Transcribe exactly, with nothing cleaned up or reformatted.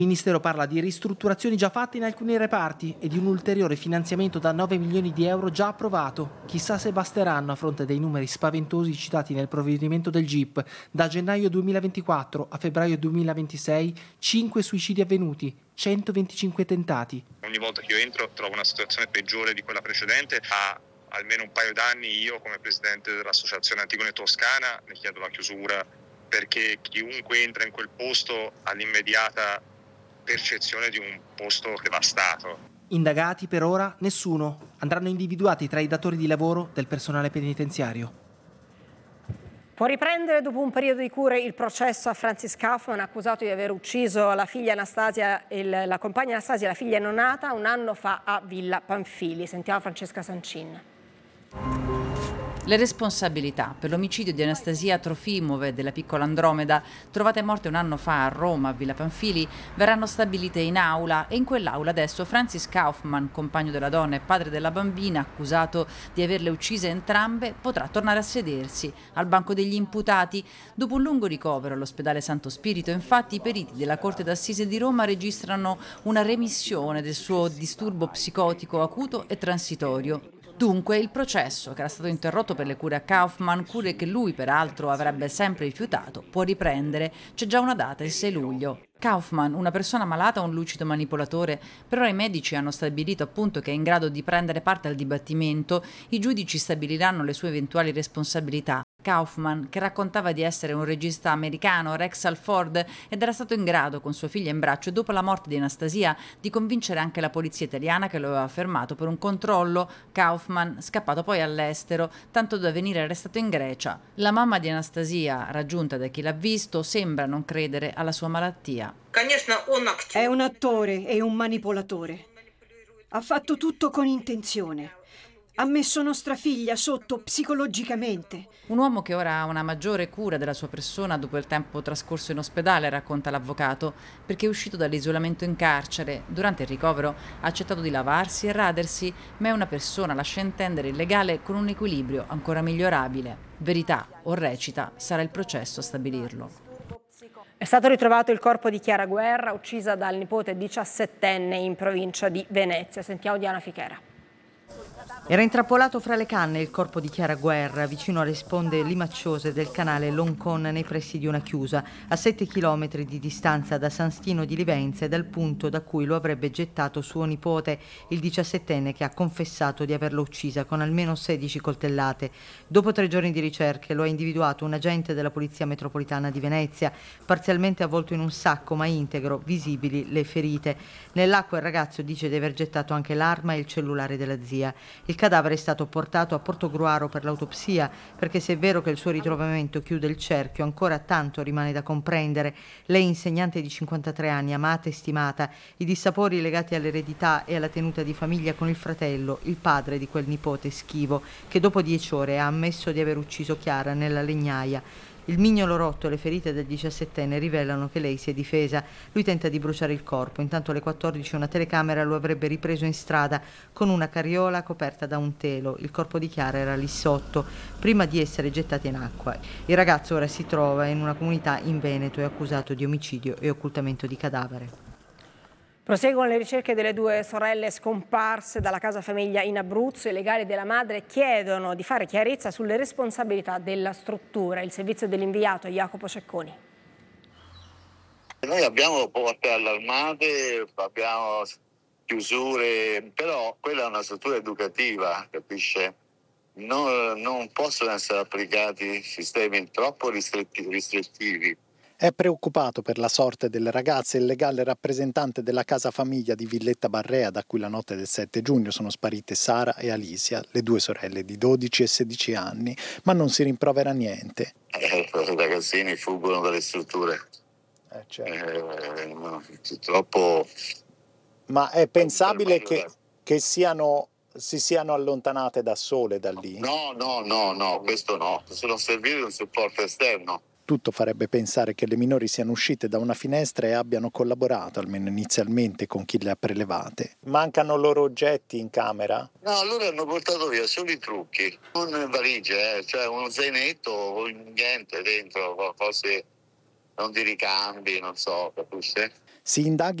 Il Ministero parla di ristrutturazioni già fatte in alcuni reparti e di un ulteriore finanziamento da nove milioni di euro già approvato. Chissà se basteranno a fronte dei numeri spaventosi citati nel provvedimento del G I P. Da gennaio duemilaventiquattro a febbraio duemilaventisei, cinque suicidi avvenuti, centoventicinque tentati. Ogni volta che io entro trovo una situazione peggiore di quella precedente. A almeno un paio d'anni io, come presidente dell'Associazione Antigone Toscana, ne chiedo la chiusura perché chiunque entra in quel posto ha l'immediata percezione di un posto devastato. Indagati per ora nessuno. Andranno individuati tra i datori di lavoro del personale penitenziario. Può riprendere dopo un periodo di cure il processo a Francis Kaufman, accusato di aver ucciso la figlia Anastasia, il, la compagna Anastasia e la figlia neonata un anno fa a Villa Pamphili. Sentiamo Francesca Sancin. Le responsabilità per l'omicidio di Anastasia Trofimov e della piccola Andromeda, trovate morte un anno fa a Roma, a Villa Pamphili, verranno stabilite in aula e in quell'aula adesso Francis Kaufman, compagno della donna e padre della bambina, accusato di averle uccise entrambe, potrà tornare a sedersi al banco degli imputati. Dopo un lungo ricovero all'ospedale Santo Spirito, infatti, i periti della Corte d'Assise di Roma registrano una remissione del suo disturbo psicotico acuto e transitorio. Dunque il processo, che era stato interrotto per le cure a Kaufman, cure che lui peraltro avrebbe sempre rifiutato, può riprendere. C'è già una data, il sei luglio. Kaufman, una persona malata o un lucido manipolatore? Per ora i medici hanno stabilito appunto che è in grado di prendere parte al dibattimento, i giudici stabiliranno le sue eventuali responsabilità. Kaufman, che raccontava di essere un regista americano, Rex Alford, ed era stato in grado, con sua figlia in braccio e dopo la morte di Anastasia, di convincere anche la polizia italiana che lo aveva fermato per un controllo. Kaufman, scappato poi all'estero, tanto da venire arrestato in Grecia. La mamma di Anastasia, raggiunta da chi l'ha visto, sembra non credere alla sua malattia. È un attore e un manipolatore. Ha fatto tutto con intenzione. Ha messo nostra figlia sotto psicologicamente. Un uomo che ora ha una maggiore cura della sua persona dopo il tempo trascorso in ospedale, racconta l'avvocato, perché è uscito dall'isolamento in carcere. Durante il ricovero ha accettato di lavarsi e radersi, ma è una persona, lascia intendere, illegale con un equilibrio ancora migliorabile. Verità o recita, sarà il processo a stabilirlo. È stato ritrovato il corpo di Chiara Guerra, uccisa dal nipote diciassettenne in provincia di Venezia. Sentiamo Diana Fichera. Era intrappolato fra le canne il corpo di Chiara Guerra, vicino alle sponde limacciose del canale Loncon nei pressi di una chiusa, a sette chilometri di distanza da San Stino di Livenza e dal punto da cui lo avrebbe gettato suo nipote, il diciassettenne, che ha confessato di averlo uccisa con almeno sedici coltellate. Dopo tre giorni di ricerche lo ha individuato un agente della Polizia Metropolitana di Venezia, parzialmente avvolto in un sacco ma integro, visibili le ferite. Nell'acqua il ragazzo dice di aver gettato anche l'arma e il cellulare della zia. Il cadavere è stato portato a Portogruaro per l'autopsia, perché se è vero che il suo ritrovamento chiude il cerchio, ancora tanto rimane da comprendere. Lei, insegnante di cinquantatré anni, amata e stimata, i dissapori legati all'eredità e alla tenuta di famiglia con il fratello, il padre di quel nipote schivo, che dopo dieci ore ha ammesso di aver ucciso Chiara nella legnaia. Il mignolo rotto e le ferite del diciassettenne rivelano che lei si è difesa. Lui tenta di bruciare il corpo. Intanto alle quattordici una telecamera lo avrebbe ripreso in strada con una carriola coperta da un telo. Il corpo di Chiara era lì sotto, prima di essere gettato in acqua. Il ragazzo ora si trova in una comunità in Veneto e è accusato di omicidio e occultamento di cadavere. Proseguono le ricerche delle due sorelle scomparse dalla casa famiglia in Abruzzo. I legali della madre chiedono di fare chiarezza sulle responsabilità della struttura. Il servizio dell'inviato Jacopo Cecconi. Noi abbiamo porte allarmate, abbiamo chiusure, però quella è una struttura educativa, capisce? Non, non possono essere applicati sistemi troppo ristretti, restrittivi. È preoccupato per la sorte delle ragazze il legale rappresentante della casa famiglia di Villetta Barrea, da cui la notte del sette giugno sono sparite Sara e Alicia, le due sorelle di dodici e sedici anni, ma non si rimprovera niente. Eh, I ragazzini fuggono dalle strutture. Eh, certo. eh, no, purtroppo. Ma è pensabile che, che siano, si siano allontanate da sole da lì? No, no, no, no, questo no. Sono serviti di un supporto esterno. Tutto farebbe pensare che le minori siano uscite da una finestra e abbiano collaborato, almeno inizialmente, con chi le ha prelevate. Mancano loro oggetti in camera? No, loro hanno portato via solo i trucchi, non valigie, eh, cioè uno zainetto o niente dentro, cose non di ricambi, non so, capisce? Si indaghi